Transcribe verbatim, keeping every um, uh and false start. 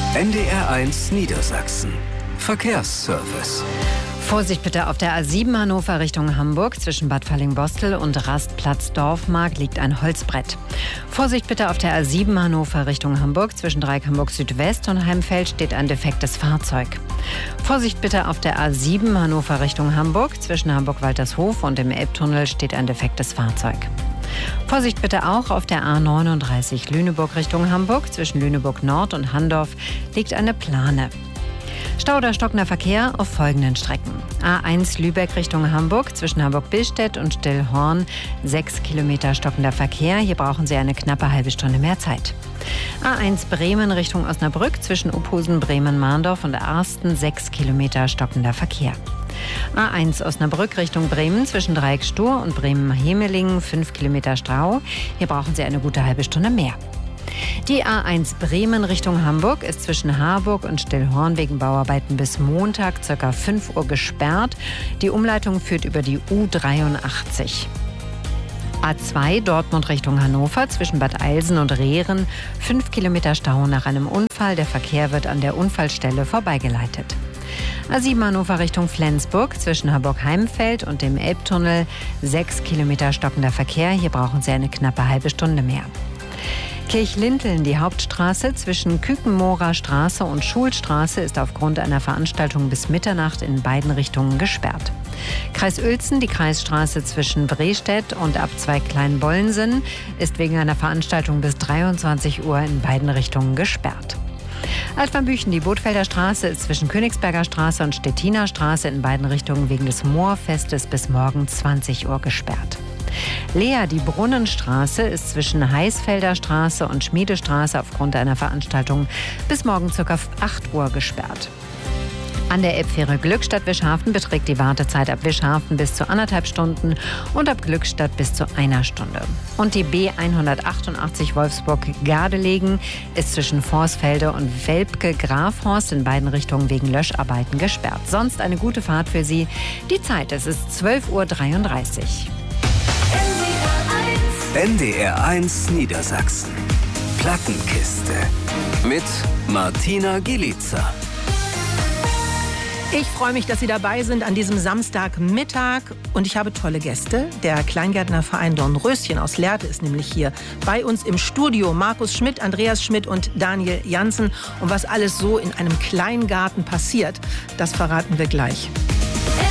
N D R eins Niedersachsen. Verkehrsservice. Vorsicht bitte, auf der A sieben Hannover Richtung Hamburg zwischen Bad Fallingbostel und Rastplatz Dorfmark liegt ein Holzbrett. Vorsicht bitte, auf der A sieben Hannover Richtung Hamburg zwischen Dreieck Hamburg Südwest und Heimfeld steht ein defektes Fahrzeug. Vorsicht bitte, auf der A sieben Hannover Richtung Hamburg zwischen Hamburg-Waltershof und dem Elbtunnel steht ein defektes Fahrzeug. Vorsicht bitte auch auf der A neununddreißig Lüneburg Richtung Hamburg zwischen Lüneburg Nord und Handorf liegt eine Plane. Stau oder stockender Verkehr auf folgenden Strecken. A eins Lübeck Richtung Hamburg zwischen Hamburg-Billstedt und Stillhorn. Sechs Kilometer stockender Verkehr. Hier brauchen Sie eine knappe halbe Stunde mehr Zeit. A eins Bremen Richtung Osnabrück zwischen Uphusen, Bremen-Mahndorf und Arsten. Sechs Kilometer stockender Verkehr. A eins Osnabrück Richtung Bremen zwischen Dreieck Stur und Bremen-Hemelingen. Fünf Kilometer Stau. Hier brauchen Sie eine gute halbe Stunde mehr. Die A eins Bremen Richtung Hamburg ist zwischen Harburg und Stillhorn wegen Bauarbeiten bis Montag ca. fünf Uhr gesperrt. Die Umleitung führt über die U dreiundachtzig. A zwei Dortmund Richtung Hannover zwischen Bad Eilsen und Rehren. fünf Kilometer Stau nach einem Unfall. Der Verkehr wird an der Unfallstelle vorbeigeleitet. A sieben Hannover Richtung Flensburg zwischen Hamburg-Heimfeld und dem Elbtunnel. sechs Kilometer stockender Verkehr. Hier brauchen Sie eine knappe halbe Stunde mehr. Kirchlinteln, die Hauptstraße zwischen Kükenmoorer Straße und Schulstraße ist aufgrund einer Veranstaltung bis Mitternacht in beiden Richtungen gesperrt. Kreis Uelzen, die Kreisstraße zwischen Brestedt und ab zwei Kleinbollensen ist wegen einer Veranstaltung bis dreiundzwanzig Uhr in beiden Richtungen gesperrt. Altmarnbüchen, die Bootfelder Straße ist zwischen Königsberger Straße und Stettiner Straße in beiden Richtungen wegen des Moorfestes bis morgen zwanzig Uhr gesperrt. Lea, die Brunnenstraße ist zwischen Heißfelder Straße und Schmiedestraße aufgrund einer Veranstaltung bis morgen ca. acht Uhr gesperrt. An der Elbfähre Glückstadt-Wischhafen beträgt die Wartezeit ab Wischhafen bis zu anderthalb Stunden und ab Glückstadt bis zu einer Stunde. Und die B hundertachtundachtzig Wolfsburg-Gardelegen ist zwischen Vorsfelde und Welpke-Grafhorst in beiden Richtungen wegen Löscharbeiten gesperrt. Sonst eine gute Fahrt für Sie. Die Zeit, es ist zwölf Uhr dreiunddreißig. N D R eins Niedersachsen. Plattenkiste. Mit Martina Gielica. Ich freue mich, dass Sie dabei sind an diesem Samstagmittag und ich habe tolle Gäste. Der Kleingärtnerverein Dornröschen aus Lehrte ist nämlich hier bei uns im Studio. Markus Schmidt, Andreas Schmidt und Daniel Jansen. Und was alles so in einem Kleingarten passiert, das verraten wir gleich.